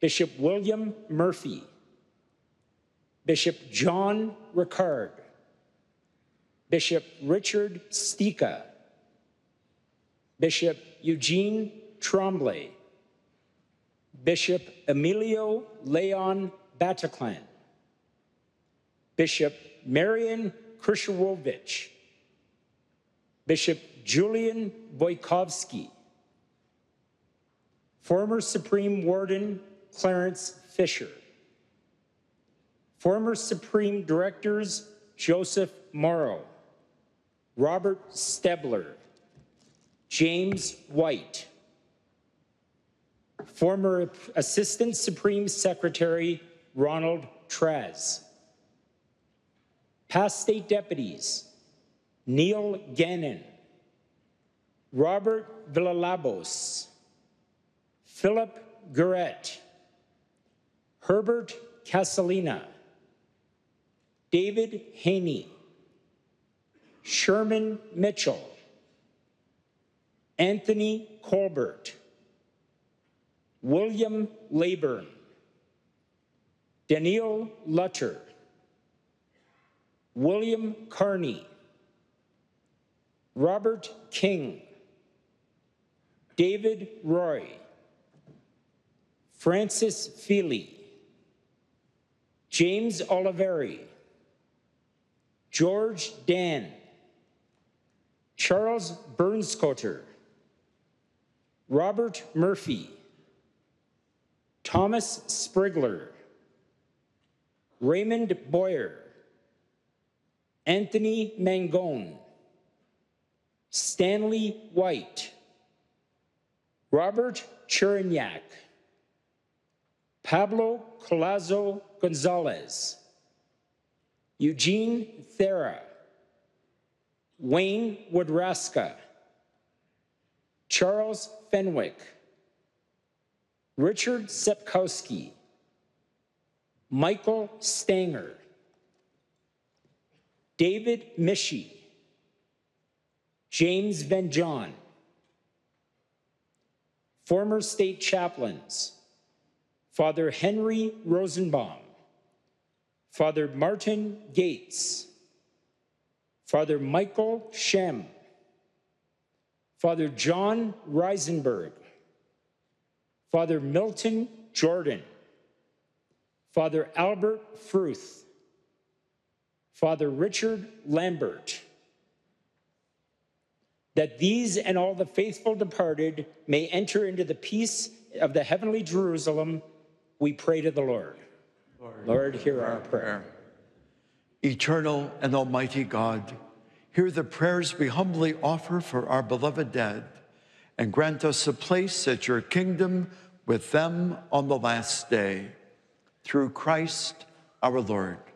Bishop William Murphy, Bishop John Ricard, Bishop Richard Stika, Bishop Eugene Tremblay, Bishop Emilio Leon Bataclan, Bishop Marian Krishowovich, Bishop Julian Wojkowski, former Supreme Warden Clarence Fisher, former Supreme Directors Joseph Morrow, Robert Stebler, James White, former Assistant Supreme Secretary Ronald Traz, past state deputies Neil Gannon, Robert Villalobos, Philip Guret, Herbert Casalina, David Haney, Sherman Mitchell, Anthony Colbert, William Leyburn, Daniel Lutter, William Carney, Robert King, David Roy, Francis Feely, James Oliveri, George Dan, Charles Bernskoter, Robert Murphy, Thomas Sprigler, Raymond Boyer, Anthony Mangone, Stanley White, Robert Chirignac, Pablo Collazo Gonzalez, Eugene Thera, Wayne Woodраска, Charles Fenwick, Richard Sepkowski, Michael Stanger, David Mischie, James Van John, former state chaplains, Father Henry Rosenbaum, Father Martin Gates, Father Michael Shem, Father John Reisenberg, Father Milton Jordan, Father Albert Fruth, Father Richard Lambert, that these and all the faithful departed may enter into the peace of the heavenly Jerusalem, we pray to the Lord. Lord, hear our prayer. Eternal and almighty God, hear the prayers we humbly offer for our beloved dead, and grant us a place at your kingdom with them on the last day. Through Christ our Lord.